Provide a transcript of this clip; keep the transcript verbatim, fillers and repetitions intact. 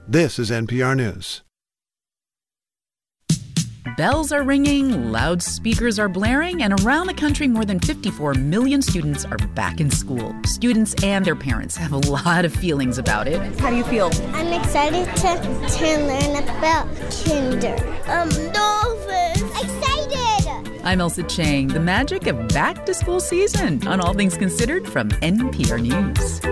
This is N P R News. Bells are ringing, loudspeakers are blaring, and around the country, more than fifty-four million students are back in school. Students and their parents have a lot of feelings about it. How do you feel? I'm excited to, to learn about kinder. Um, dolphins. Excited! I'm Elsa Chang. The magic of back-to-school season on All Things Considered from N P R News.